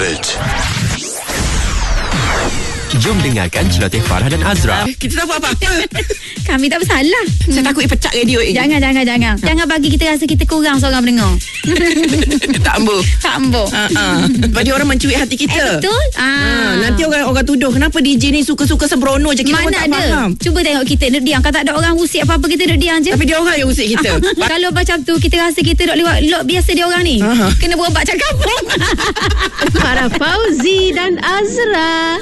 Savage. Jom dengarkan celoteh Farah dan Azra. Kita tak buat apa-apa. Kami tak bersalah. Saya takut pecat radio ni. Jangan. Jangan bagi kita rasa kita kurang seorang pendengar. Tak ambil. Tak ambil. Bagi orang mencuit hati kita. Betul. Nanti orang tuduh kenapa DJ ni suka-suka sembrono je. Kita pun tak Mana ada. faham. Cuba tengok kita duduk diam. Kalau tak ada orang usik apa-apa, kita duduk diam je. Tapi dia orang yang usik kita. Kalau macam tu kita rasa kita duduk lewat lot biasa dia orang ni. Kena berobat cakap kampung. Farah Fauzi dan Azra.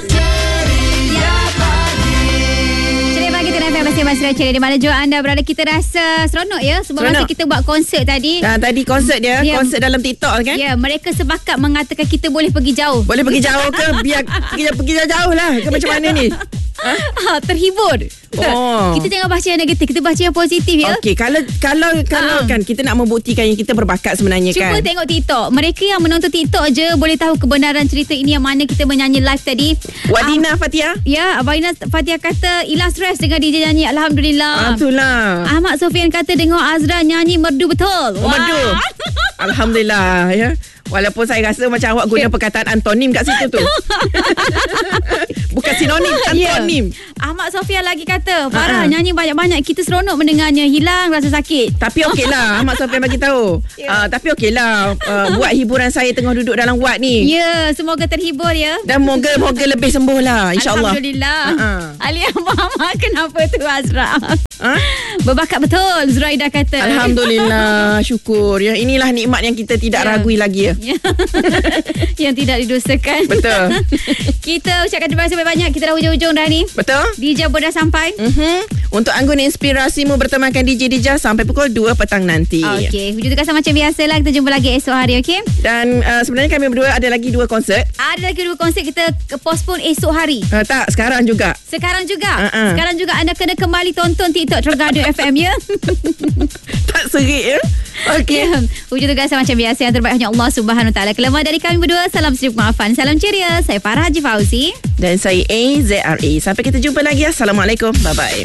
Masih ceria di mana jua anda berada. Kita rasa seronok ya sebab masa kita buat konsert tadi. Tadi konsert dia, konsert dalam TikTok kan? Ya, mereka sepakat mengatakan kita boleh pergi jauh. Boleh pergi jauh ke? Biar pergi jauh lah. Ke macam mana ni? Terhibur. Kita jangan baca yang negatif, kita baca yang positif ya. Okey, kalau kan kita nak membuktikan yang kita berbakat sebenarnya. Cuba kan. Tengok TikTok. Mereka yang menonton TikTok je boleh tahu kebenaran cerita ini yang mana kita menyanyi live tadi. Wadina Fatia. Ya, Wadina Fatia kata hilang stres dengan DJ nyanyi. Alhamdulillah. Itulah. Ahmad Sofian kata dengar Azra nyanyi merdu betul. Merdu. Alhamdulillah ya. Walaupun saya rasa macam awak guna perkataan antonim kat situ tu. Bukan sinonim, antonim. Ahmad Sofian lagi kata, Farah nyanyi banyak-banyak, kita seronok mendengarnya, hilang rasa sakit. Tapi okeylah, Ahmad Sofian bagi tahu. Tapi okeylah, buat hiburan saya tengah duduk dalam wad ni. Ya, semoga terhibur ya. Dan moga lebih sembuh lah, insyaAllah. Alhamdulillah. Alia Muhammad, kenapa tu Azra? Berbakat betul, Zuraida kata. Alhamdulillah, syukur ya. Inilah nikmat yang kita tidak ragui lagi ya. Yang tidak didosakan. Betul. Kita ucapkan terima kasih banyak. Kita dah hujung-hujung dah ni. Betul. DJ pun dah sampai. Untuk anggun inspirasimu bertemankan DJ Dija sampai pukul 2 petang nanti. Okey, hujung tugasan macam biasalah. Kita jumpa lagi esok hari, okey? Dan sebenarnya kami berdua ada lagi 2 konsert. Ada lagi 2 konsert, kita postpone esok hari. Tak, sekarang juga. Sekarang juga anda kena kembali tonton TikTok Terengganu FM ya. Tak serik ya. Okey. Hujung tugasan macam biasa, yang terbaik hanya Allah Subhanahu Wa Taala. Kelemahan dari kami berdua, salam sejuk maafan, salam ceria. Saya Farah Haji Fauzi dan saya AZRA. Sampai kita jumpa lagi. Assalamualaikum. Bye bye.